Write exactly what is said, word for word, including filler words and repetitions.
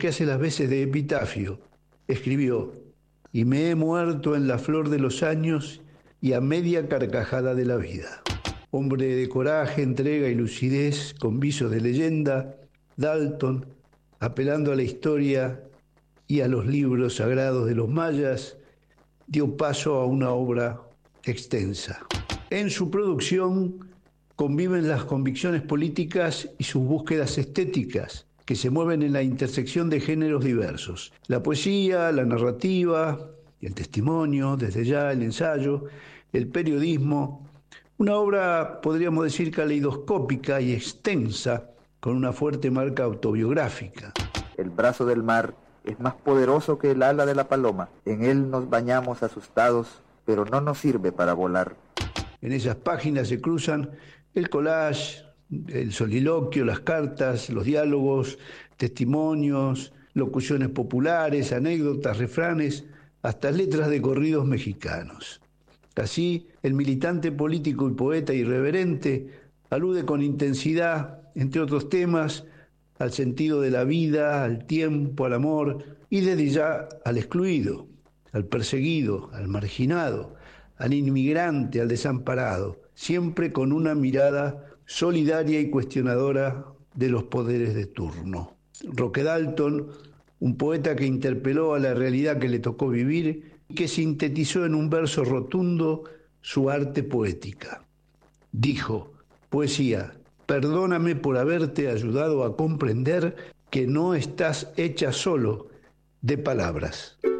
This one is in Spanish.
que hace las veces de epitafio, escribió: y me he muerto en la flor de los años y a media carcajada de la vida. Hombre de coraje, entrega y lucidez, con visos de leyenda, Dalton, apelando a la historia y a los libros sagrados de los mayas, dio paso a una obra extensa. En su producción conviven las convicciones políticas y sus búsquedas estéticas, que se mueven en la intersección de géneros diversos. La poesía, la narrativa, el testimonio, desde ya el ensayo, el periodismo. Una obra, podríamos decir, caleidoscópica y extensa, con una fuerte marca autobiográfica. El brazo del mar es más poderoso que el ala de la paloma. En él nos bañamos asustados, pero no nos sirve para volar. En esas páginas se cruzan el collage, el soliloquio, las cartas, los diálogos, testimonios, locuciones populares, anécdotas, refranes, hasta letras de corridos mexicanos. Así, el militante político y poeta irreverente alude con intensidad, entre otros temas, al sentido de la vida, al tiempo, al amor y desde ya al excluido, al perseguido, al marginado, al inmigrante, al desamparado, siempre con una mirada solidaria y cuestionadora de los poderes de turno. Roque Dalton, un poeta que interpeló a la realidad que le tocó vivir y que sintetizó en un verso rotundo su arte poética. Dijo: poesía, perdóname por haberte ayudado a comprender que no estás hecha solo de palabras.